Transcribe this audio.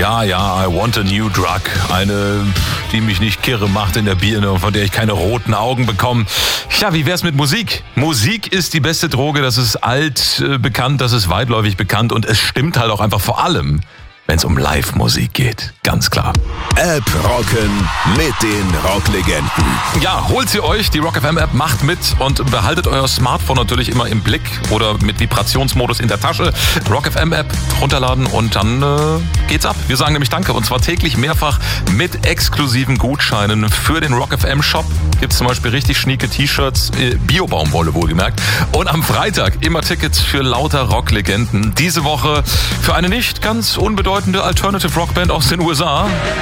Ja, I want a new drug. Eine, die mich nicht kirre macht in der Birne und von der ich keine roten Augen bekomme. Ja, wie wär's mit Musik? Musik ist die beste Droge, das ist alt bekannt, das ist weitläufig bekannt und es stimmt halt auch einfach vor allem, wenn es um Live-Musik geht. Ganz klar. App rocken mit den Rocklegenden. Ja, holt sie euch, die Rock FM App, macht mit und behaltet euer Smartphone natürlich immer im Blick oder mit Vibrationsmodus in der Tasche. Rock FM App runterladen und dann geht's ab. Wir sagen nämlich Danke und zwar täglich mehrfach mit exklusiven Gutscheinen für den Rock FM Shop. Gibt's zum Beispiel richtig schnieke T-Shirts, Bio-Baumwolle wohlgemerkt. Und am Freitag immer Tickets für lauter Rocklegenden. Diese Woche für eine nicht ganz unbedeutende Alternative Rock Band aus den USA.